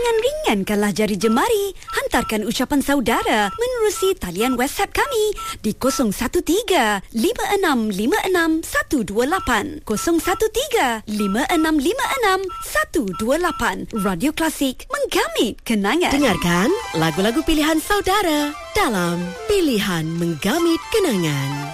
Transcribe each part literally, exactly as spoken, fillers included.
Jangan ringankanlah jari jemari. Hantarkan ucapan saudara menerusi talian WhatsApp kami di kosong satu tiga lima enam lima enam satu dua lapan kosong satu tiga lima enam lima enam satu dua lapan. Radio Klasik, menggamit kenangan. Dengarkan lagu-lagu pilihan saudara dalam Pilihan Menggamit Kenangan.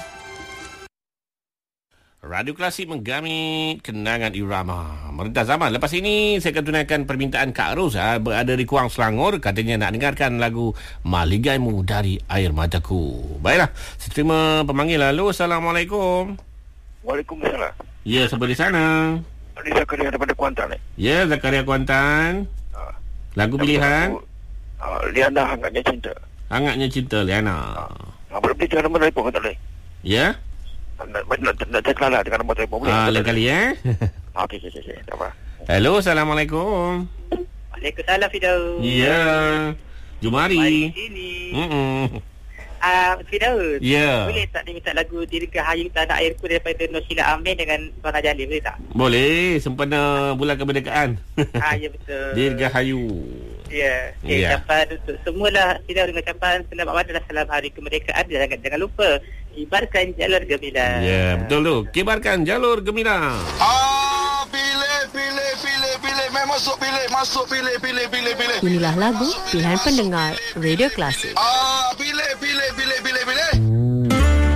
Radio Klasik, menggamit kenangan irama merentah zaman. Lepas ini saya akan tunaikan permintaan Kak Ros, ha, berada di Kuang Selangor. Katanya nak dengarkan lagu Maligaimu dari Air Mataku. Baiklah, saya terima pemanggil. Halo, Assalamualaikum. Waalaikumsalam. Ya, siapa di sana? Ini Zakaria daripada Kuantan. Eh? Ya, Zakaria Kuantan. Ha. Lagu pilihan? Lagu, uh, Liana Hangatnya Cinta. Hangatnya Cinta, Liana. Ha. Ha, boleh beli dengan nombor telefon, tak boleh? Ya? Nak, nak, nak, nak cakap lah dengan nombor telefon boleh? Ah, lain kali, eh? Ha, okey, okey, okey. Tak apa. Hello, Assalamualaikum. Waalaikumsalam, Firdaus. Ya. Jumari. Mari sini. Mm-mm. Ah, Firdaus. Ya. Boleh tak diminta lagu Dirgahayu Tanah Airku daripada Nur Sheila Amin dengan Tuan Jalil, boleh tak? Boleh, sempena bulan kemerdekaan. Ah, ya betul. Dirgahayu. Ya. Okay, Ya. ucapan untuk semualah Firdaus dengan ucapan selamat adalah salam hari kemerdekaan. Jangan jangan lupa kibarkan jalur gemilang. Ya, betul tu. Kibarkan jalur gemilang. Ah, pilih, pilih, pilih, pilih. Memang masuk pilih, masuk pilih, pilih, pilih, pilih. Inilah lagu pilihan pendengar Radio Klasik. Ah,